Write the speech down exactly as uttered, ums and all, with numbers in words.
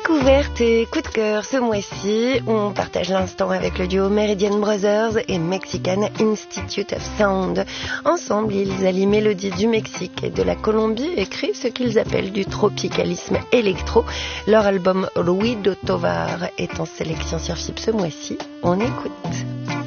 Découverte et coup de cœur ce mois-ci, on partage l'instant avec le duo Meridian Brothers et Mexican Institute of Sound. Ensemble, ils allient mélodies du Mexique et de la Colombie et créent ce qu'ils appellent du tropicalisme électro. Leur album Ruido Tovar est en sélection sur F I P ce mois-ci. On écoute.